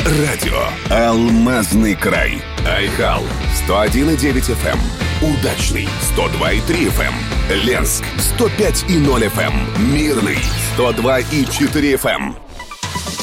радио «Алмазный край». Айхал 101,9 FM. Удачный 102,3 FM. Ленск 105,0 FM. Мирный 102,4 FM.